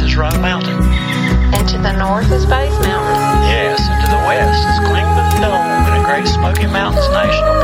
is Rome Mountain. And to the north is Bays Mountain. Yes, and to the west is Clingman Dome in the Great Smoky Mountains National